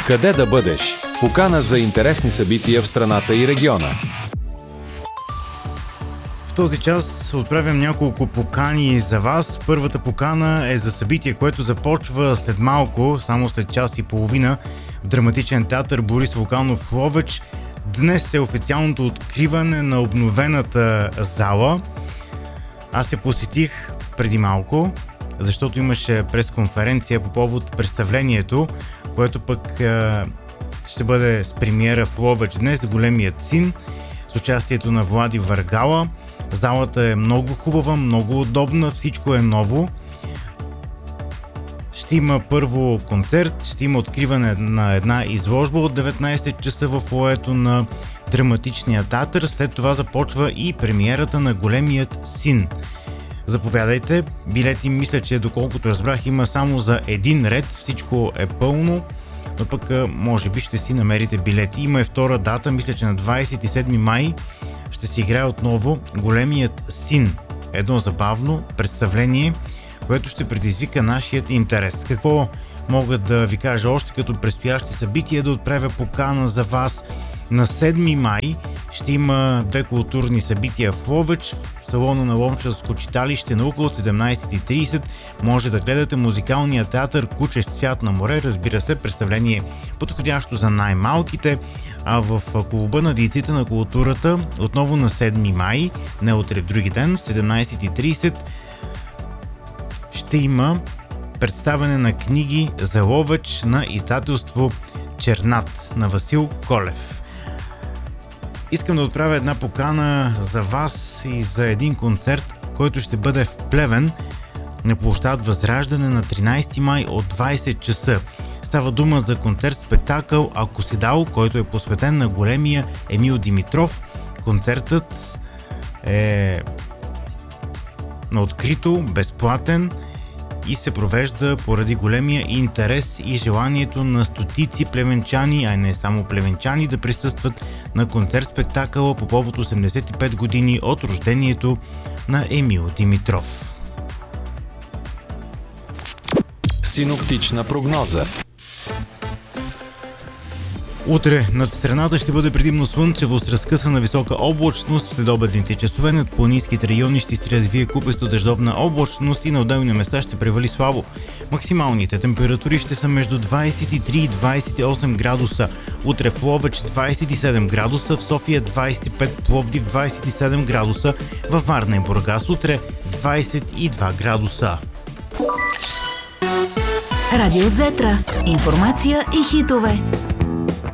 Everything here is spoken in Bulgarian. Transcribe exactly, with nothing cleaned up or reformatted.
Къде да бъдеш? Покана за интересни събития в страната и региона. В този час отправям няколко покани за вас. Първата покана е за събитие, което започва след малко, само след час и половина, в драматичен театър Борис Луканов в Ловеч. Днес е официалното откриване на обновената зала. Аз я посетих преди малко, защото имаше пресконференция по повод представлението, което пък е, ще бъде с премиера в Ловеч днес, Големият син, с участието на Влади Въргала. Залата е много хубава, много удобна, всичко е ново. Ще има първо концерт, ще има откриване на една изложба от деветнайсет часа в фоайето на драматичния театър. След това започва и премиерата на Големият син. Заповядайте, билети мисля, че доколкото разбрах има само за един ред, всичко е пълно, но пък може би ще си намерите билети. Има и втора дата, мисля, че на двайсет и седми май ще се играе отново Големият син. Едно забавно представление, което ще предизвика нашият интерес. Какво мога да ви кажа още като предстоящи събития? Да отправя покана за вас. На седми май ще има две културни събития в Ловеч, в салона на Ловчевско читалище наука от седемнайсет и трийсет. Може да гледате музикалния театър Кучещ цвят на море, разбира се, представление подходящо за най-малките. А в клуба на дейците на културата отново на седми май, не утре, други ден, в седемнайсет и трийсет, ще има представяне на книги за Ловеч на издателство Чернат на Васил Колев. Искам да отправя една покана за вас и за един концерт, който ще бъде в Плевен на площад Възраждане на тринайсети май от двайсет часа. Става дума за концерт-спектакъл "Ако си дал", който е посветен на големия Емил Димитров. Концертът е на открито, безплатен и се провежда поради големия интерес и желанието на стотици плевенчани, а не само плевенчани, да присъстват на концерт-спектакъла по повод осемдесет и пет години от рождението на Емил Димитров. Синоптична прогноза. Утре над страната ще бъде предимно слънчево с разкъсана висока облачност. В следобедните часове над планинските райони ще се развие купесто дъждовна облачност и на отделни места ще превали слабо. Максималните температури ще са между двайсет и три и двайсет и осем градуса. Утре в Ловеч двайсет и седем градуса, в София двайсет и пет, Пловдив двайсет и седем градуса, във Варна и Бургас утре двайсет и два градуса. Радио Зетра. Информация и хитове.